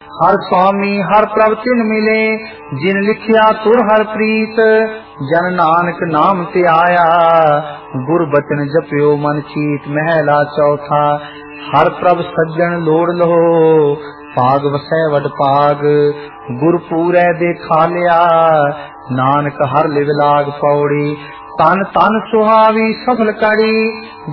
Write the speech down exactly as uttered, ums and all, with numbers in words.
हर स्वामी हर प्रभ तिन मिले, जिन लिखिया तुर हर प्रीत। जन नानक नाम ते आया, गुर बचन जप्यो मन चीत। महला चौथा। हर प्रभ सज्जन लोड़ लो, भाग वसै वड भाग। गुर पूरै देखा लिया, नानक हर लिव लाग पौड़ी। तन तन सुहावी सफल करी,